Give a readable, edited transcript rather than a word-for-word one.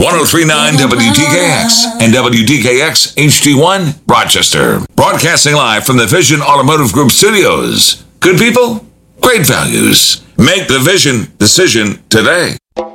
1039 WDKX and WDKX HD1 Rochester. Broadcasting live from the Vision Automotive Group studios. Good people, great values. Make the Vision decision today.